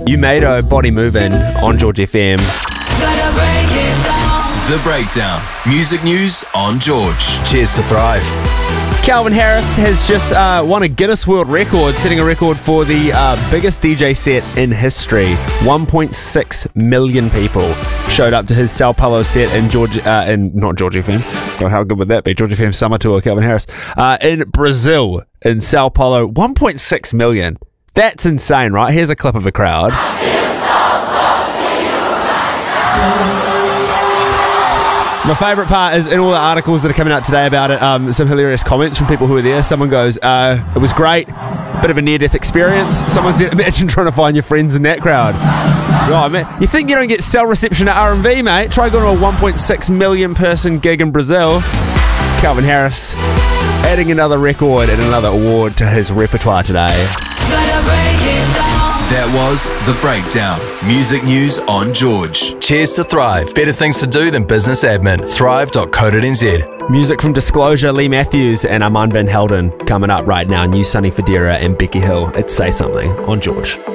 You made a body moving on George FM. The Breakdown. Music news on George. Cheers to Thrive. Calvin Harris has just won a Guinness World Record, setting a record for the biggest DJ set in history. 1.6 million people showed up to his Sao Paulo set in not George FM. God, how good would that be? George FM Summer Tour, Calvin Harris. In Brazil, in Sao Paulo. 1.6 million. That's insane, right? Here's a clip of the crowd. My favourite part is in all the articles that are coming out today about it, some hilarious comments from people who were there. Someone goes, it was great, bit of a near-death experience. Someone said, imagine trying to find your friends in that crowd. Oh, man. You think you don't get cell reception at R&V, mate? Try going to a 1.6 million person gig in Brazil. Calvin Harris adding another record and another award to his repertoire today. That was The Breakdown. Music news on George. Cheers to Thrive. Better things to do than business admin. Thrive.co.nz. Music from Disclosure, Lee Matthews and Armand Van Helden coming up right now. New Sonny Fodera and Becky Hill. It's Say Something on George.